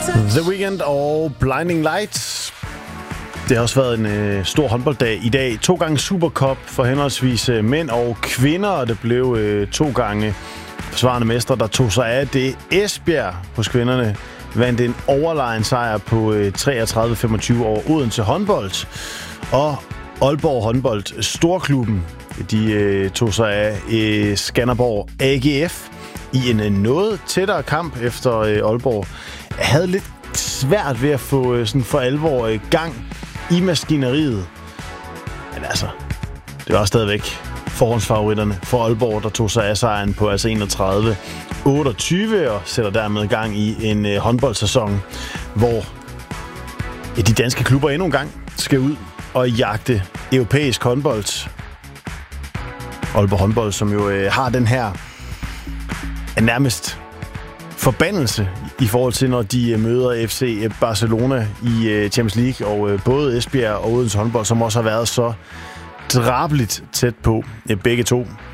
The Weeknd og Blinding Lights. Det har også været en stor håndbolddag i dag. 2 gange Supercup for henholdsvis mænd og kvinder, og det blev 2 gange forsvarende mestre, der tog sig af det. Esbjerg hos kvinderne vandt en overlegen sejr på 33-25 over Odense håndbold. Og Aalborg håndbold, storklubben, de tog sig af Skanderborg AGF i en noget tættere kamp efter Aalborg havde lidt svært ved at få sådan for alvor gang i maskineriet. Men altså, det var stadigvæk forhåndsfavoritterne for Aalborg, der tog sig af sejren på 31-28 og sætter dermed gang i en håndboldsæson, hvor de danske klubber endnu en gang skal ud og jagte europæisk håndbold. Aalborg håndbold, som jo har den her nærmest forbandelse i forhold til, når de møder FC Barcelona i Champions League, og både Esbjerg og Odense håndbold, som også har været så drabeligt tæt på begge to.